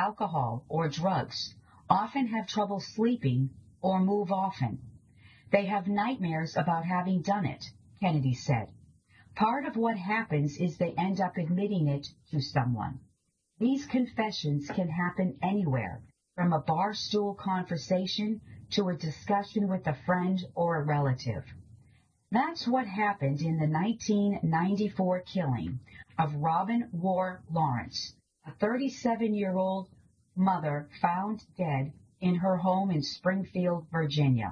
alcohol or drugs often have trouble sleeping or move often. They have nightmares about having done it, Kennedy said. Part of what happens is they end up admitting it to someone. These confessions can happen anywhere, from a bar stool conversation to a discussion with a friend or a relative. That's what happened in the 1994 killing of Robin Ward Lawrence, a 37-year-old mother found dead in her home in Springfield, Virginia.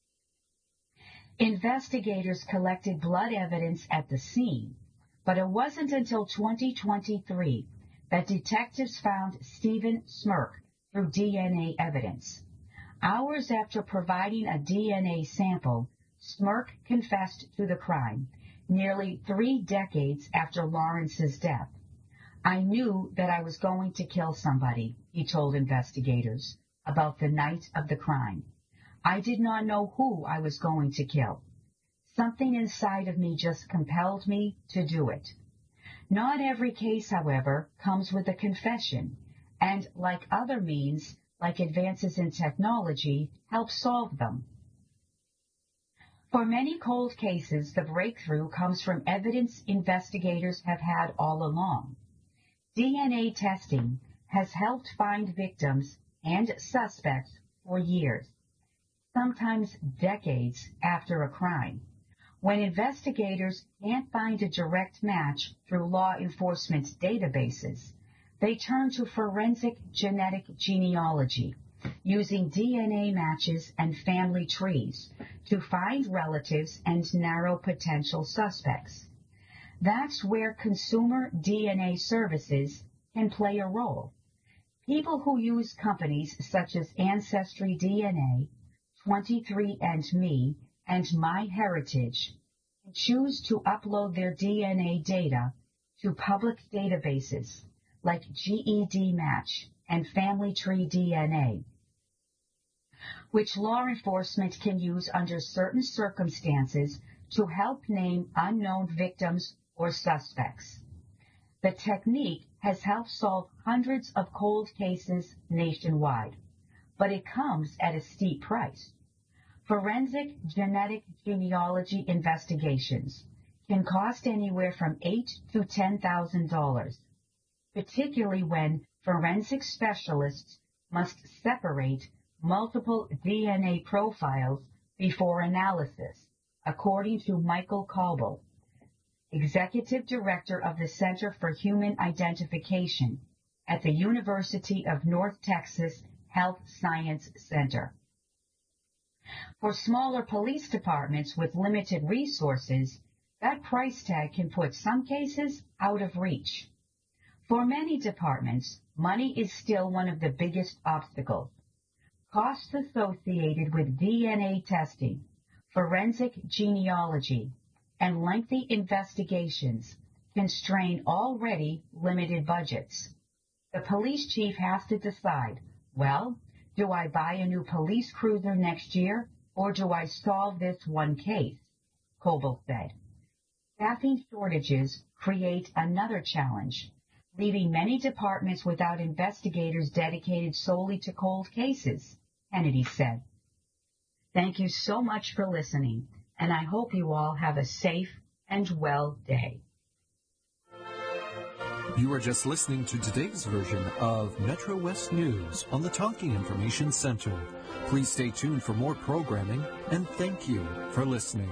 Investigators collected blood evidence at the scene, but it wasn't until 2023 that detectives found Stephen Smirk through DNA evidence. Hours after providing a DNA sample, Smirk confessed to the crime, nearly 3 decades after Lawrence's death. I knew that I was going to kill somebody, he told investigators, about the night of the crime. I did not know who I was going to kill. Something inside of me just compelled me to do it. Not every case, however, comes with a confession, and like other means, like advances in technology, help solve them. For many cold cases, the breakthrough comes from evidence investigators have had all along. DNA testing has helped find victims and suspects for years, sometimes decades after a crime. When investigators can't find a direct match through law enforcement databases, they turn to forensic genetic genealogy, using DNA matches and family trees to find relatives and narrow potential suspects. That's where consumer DNA services can play a role. People who use companies such as Ancestry DNA, 23andMe, and MyHeritage choose to upload their DNA data to public databases like GED Match and Family Tree DNA, which law enforcement can use under certain circumstances to help name unknown victims or suspects. The technique has helped solve hundreds of cold cases nationwide, but it comes at a steep price. Forensic genetic genealogy investigations can cost anywhere from $8,000 to $10,000, particularly when forensic specialists must separate multiple DNA profiles before analysis, according to Michael Koble, Executive Director of the Center for Human Identification at the University of North Texas Health Science Center. For smaller police departments with limited resources, that price tag can put some cases out of reach. For many departments, money is still one of the biggest obstacles. Costs associated with DNA testing, forensic genealogy, and lengthy investigations can strain already limited budgets. The police chief has to decide, well, do I buy a new police cruiser next year, or do I solve this one case? Koble said. Staffing shortages create another challenge, leaving many departments without investigators dedicated solely to cold cases, Kennedy said. Thank you so much for listening, and I hope you all have a safe and well day. You are just listening to today's version of Metro West News on the Talking Information Center. Please stay tuned for more programming, and thank you for listening.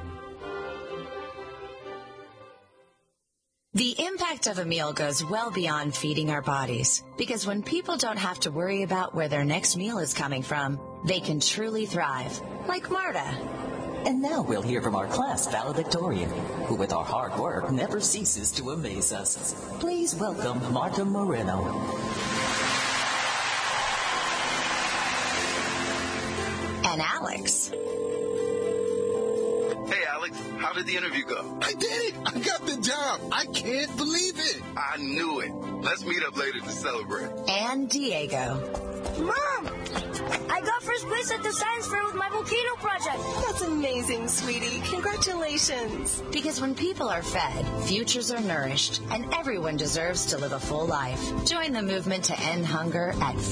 The impact of a meal goes well beyond feeding our bodies, because when people don't have to worry about where their next meal is coming from, they can truly thrive, like Marta. And now we'll hear from our class valedictorian, who with our hard work never ceases to amaze us. Please welcome Marta Moreno. And Alex. Hey, Alex, how did the interview go? I did it! I got the job! I can't believe it! I knew it. Let's meet up later to celebrate. And Diego. Mom! I got first place at the science fair with my volcano project. That's amazing, sweetie. Congratulations. Because when people are fed, futures are nourished, and everyone deserves to live a full life. Join the movement to end hunger at